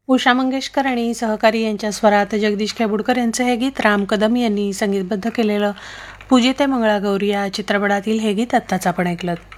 उषा मंगेशकर आणि सहकारी यांच्या स्वरात जगदीश खेबुडकर यांचं हे गीत राम कदम यांनी संगीतबद्ध केलेलं पूजिते मंगळागौरी या चित्रपटातील हे गीत आत्ताच आपण ऐकलं.